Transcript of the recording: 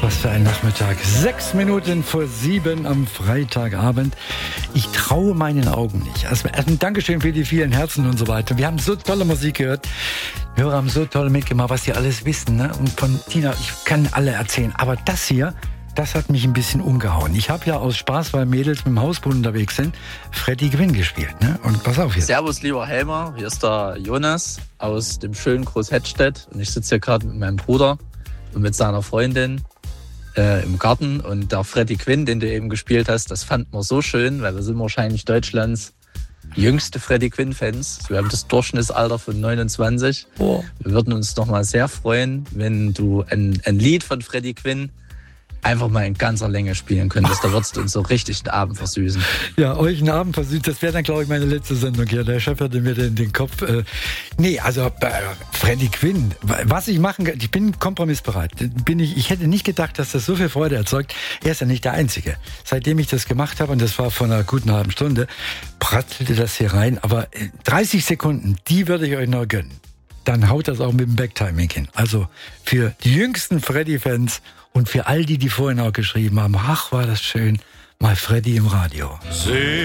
Was für ein Nachmittag. 6 Minuten vor 7 am Freitagabend. Ich traue meinen Augen nicht. Also ein Dankeschön für die vielen Herzen und so weiter. Wir haben so tolle Musik gehört. Wir haben so toll mitgemacht, was sie alles wissen. Ne? Und von Tina, ich kann alle erzählen. Aber das hier, das hat mich ein bisschen umgehauen. Ich habe ja aus Spaß, weil Mädels mit dem Hausboot unterwegs sind, Freddie Quinn gespielt. Ne? Und pass auf jetzt. Servus, lieber Helmer. Hier ist der Jonas aus dem schönen Großhettstedt. Und ich sitze hier gerade mit meinem Bruder und mit seiner Freundin im Garten. Und der Freddie Quinn, den du eben gespielt hast, das fanden wir so schön, weil wir sind wahrscheinlich Deutschlands jüngste Freddie Quinn-Fans. Wir haben das Durchschnittsalter von 29. Oh. Wir würden uns noch mal sehr freuen, wenn du ein Lied von Freddie Quinn einfach mal in ganzer Länge spielen könntest. Da würdest du uns so richtig den Abend versüßen. Ja, euch einen Abend versüßen. Das wäre dann, glaube ich, meine letzte Sendung hier. Der Chef hatte mir den Kopf... Freddie Quinn, was ich machen kann, ich bin kompromissbereit. Ich hätte nicht gedacht, dass das so viel Freude erzeugt. Er ist ja nicht der Einzige. Seitdem ich das gemacht habe, und das war vor einer guten halben Stunde, pratzelte das hier rein. Aber 30 Sekunden, die würde ich euch noch gönnen. Dann haut das auch mit dem Backtiming hin. Also für die jüngsten Freddie-Fans und für all die vorhin auch geschrieben haben, ach, war das schön, mal Freddie im Radio.